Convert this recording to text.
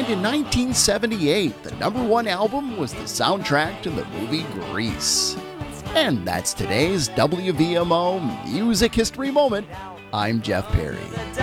And in 1978, the #1 album was the soundtrack to the movie Grease. And that's today's WVMO Music History Moment. I'm Jeff Perry.